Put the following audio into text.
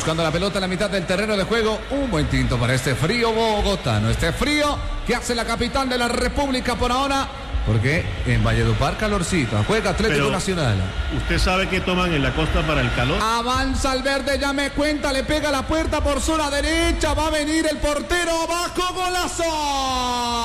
buscando la pelota en la mitad del terreno de juego. Un buen tinto para este frío bogotano. Este frío que hace la capital de la República por ahora. Porque en Valledupar calorcito. Juega Atlético Nacional. ¿Usted sabe qué toman en la costa para el calor? Avanza al verde, ya me cuenta. Le pega la puerta por zona derecha. Va a venir el portero. Abajo, golazo.